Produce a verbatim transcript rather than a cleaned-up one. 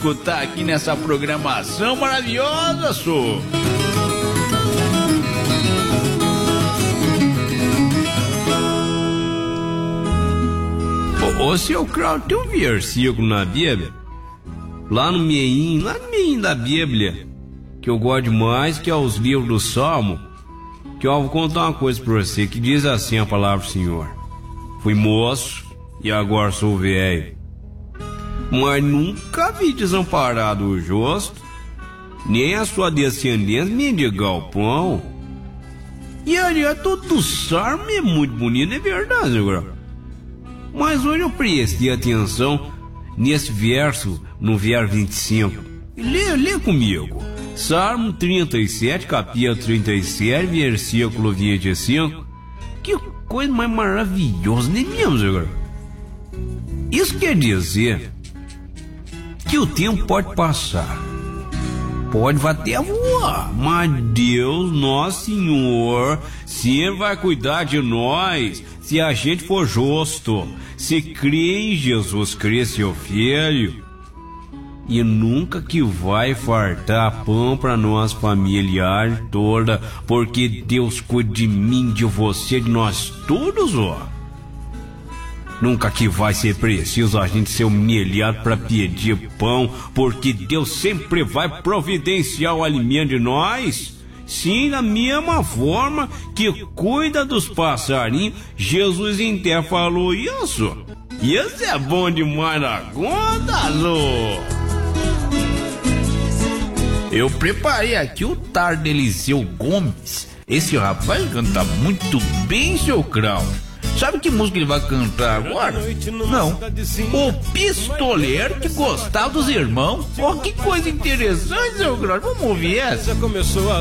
escutar aqui nessa programação maravilhosa, sô. Ô, ô seu Claudio, tem um versículo na Bíblia, lá no meinho, lá no meinho da Bíblia, que eu gosto demais, que é os livros do Salmo, que eu vou contar uma coisa pra você, que diz assim a palavra do Senhor: fui moço e agora sou velho, mas nunca vi desamparado o justo, nem a sua descendência mendigar o pão. E ali, todo salmo é muito bonito, é verdade, agora. Mas hoje eu prestei atenção nesse verso, no verso vinte e cinco. Lê, lê comigo. Salmo trinta e sete, capítulo trinta e sete, versículo vinte e cinco. Que coisa mais maravilhosa, nem mesmo, agora? Isso quer dizer que o tempo pode passar, pode até voar, mas Deus, nosso Senhor, sempre vai cuidar de nós se a gente for justo, se crê em Jesus Cristo, seu Filho, e nunca que vai fartar pão para nós familiares toda, porque Deus cuida de mim, de você, de nós todos, ó. Nunca que vai ser preciso a gente ser humilhado para pedir pão, porque Deus sempre vai providenciar o alimento de nós. Sim, da mesma forma que cuida dos passarinhos, Jesus até falou isso. Isso é bom demais na conta, Lô. Eu preparei aqui o tarde Eliseu Gomes. Esse rapaz canta muito bem, seu Crau. Sabe que música ele vai cantar agora? Não. O pistoleiro que gostava dos irmãos. Oh, que coisa interessante, seu Crau. Vamos ouvir essa. Já começou a